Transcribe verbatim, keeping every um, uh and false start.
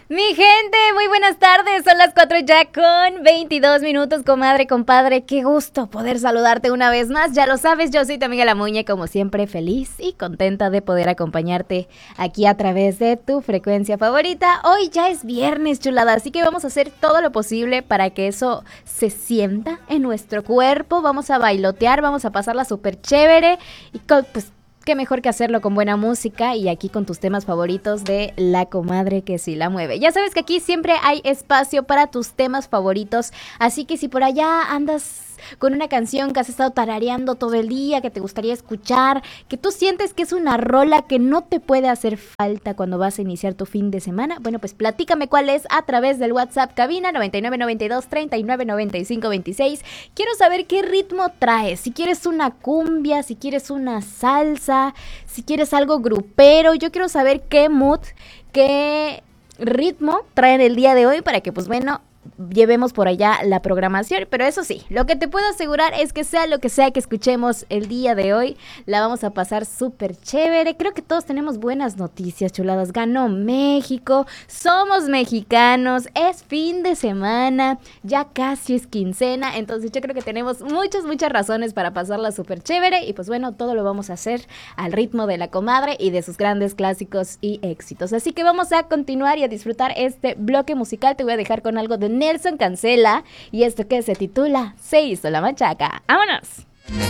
Mi gente, muy buenas tardes, son las cuatro ya con veintidós minutos, comadre, compadre, qué gusto poder saludarte una vez más, ya lo sabes, yo soy tu amiga La Muñe, como siempre feliz y contenta de poder acompañarte aquí a través de tu frecuencia favorita. Hoy ya es viernes, chulada, así que vamos a hacer todo lo posible para que eso se sienta en nuestro cuerpo, vamos a bailotear, vamos a pasarla súper chévere y con, pues qué mejor que hacerlo con buena música y aquí con tus temas favoritos de La Comadre que sí la mueve. Ya sabes que aquí siempre hay espacio para tus temas favoritos, así que si por allá andas con una canción que has estado tarareando todo el día, que te gustaría escuchar, que tú sientes que es una rola que no te puede hacer falta cuando vas a iniciar tu fin de semana, bueno, pues platícame cuál es a través del WhatsApp cabina noventa y nueve noventa y dos treinta y nueve noventa y cinco veintiséis. Quiero saber qué ritmo traes, si quieres una cumbia, si quieres una salsa, si quieres algo grupero. Yo quiero saber qué mood, qué ritmo traen el día de hoy para que, pues bueno, llevemos por allá la programación, pero eso sí, lo que te puedo asegurar es que sea lo que sea que escuchemos el día de hoy, la vamos a pasar súper chévere. Creo que todos tenemos buenas noticias, chuladas. Ganó México, somos mexicanos, es fin de semana, ya casi es quincena, entonces yo creo que tenemos muchas, muchas razones para pasarla súper chévere y pues bueno, todo lo vamos a hacer al ritmo de La Comadre y de sus grandes clásicos y éxitos. Así que vamos a continuar y a disfrutar este bloque musical. Te voy a dejar con algo de Nelson Cancela y esto que se titula Se hizo la machaca. ¡Vámonos!